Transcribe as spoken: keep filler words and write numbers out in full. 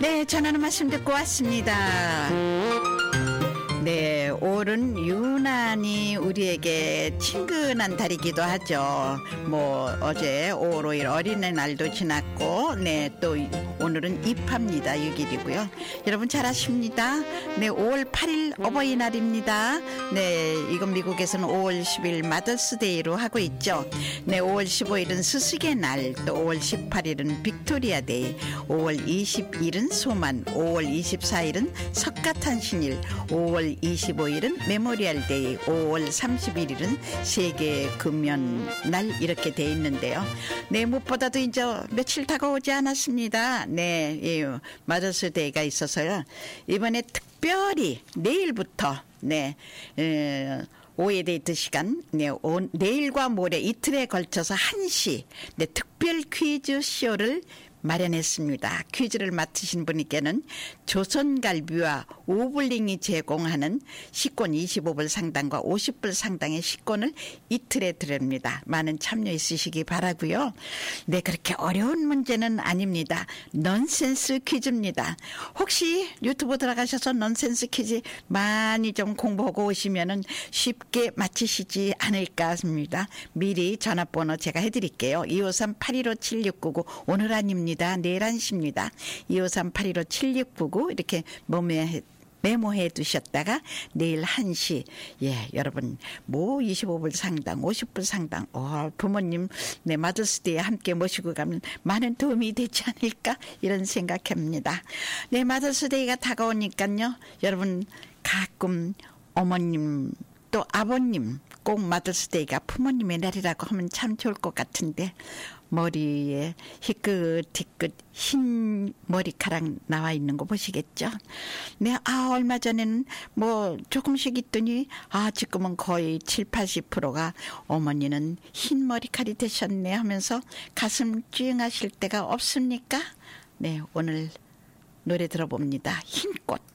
네, 전하는 말씀 듣고 왔습니다. 네, 오늘은 유난히 우리에게 친근한 달이기도 하죠. 뭐 어제 오월 오일 어린이날도 지났고, 네, 또 오늘은 입합니다. 육 일이고요. 여러분 잘 아십니다. 네, 오월 팔일 어버이날입니다. 네, 이건 미국에서는 오월 십일 마더스데이로 하고 있죠. 네, 오월 십오일은 스승의 날, 또 오월 십팔일은 빅토리아데이, 오월 이십일은 소만, 오월 이십사일은 석가탄신일, 오월 이십오일은 메모리얼데이, 오월 삼십일일은 세계 금연날 이렇게 돼 있는데요. 네, 무엇보다도 이제 며칠 다가오지 않았습니다. 네, 예, 마더스데이가 있어서요. 이번에 특별히 내일부터 네, 에, 오후에 데이트 시간, 네, 오, 내일과 모레 이틀에 걸쳐서 한 시, 네, 특별 퀴즈 쇼를 마련했습니다. 퀴즈를 맡으신 분께는 조선갈비와 오블링이 제공하는 식권 이십오 불 상당과 오십 불 상당의 식권을 이틀에 드립니다. 많은 참여 있으시기 바라고요. 네, 그렇게 어려운 문제는 아닙니다. 넌센스 퀴즈입니다. 혹시 유튜브 들어가셔서 넌센스 퀴즈 많이 좀 공부하고 오시면은 쉽게 맞히시지 않을까 합니다. 미리 전화번호 제가 해드릴게요. 이오삼 팔일오 칠육구구 오늘 아닙니다. 내일 한시입니다. 이오삼 팔일오 칠육구구 이렇게 메모해, 메모해 두셨다가 내일 한 시, 예, 여러분 뭐 이십오 불 상당, 오십 불 상당, 어, 부모님 네, 마더스데이에 함께 모시고 가면 많은 도움이 되지 않을까 이런 생각합니다. 네, 마더스데이가 다가오니까요. 여러분 가끔 어머님 또 아버님 꼭 마더스데이가 부모님의 날이라고 하면 참 좋을 것 같은데 머리에 희끗희끗 흰 머리카락 나와 있는 거 보시겠죠? 네, 아, 얼마 전에는 뭐 조금씩 있더니 아, 지금은 거의 칠, 팔십 퍼센트가 어머니는 흰 머리카락이 되셨네 하면서 가슴 찡하실 때가 없습니까? 네, 오늘 노래 들어봅니다. 흰 꽃.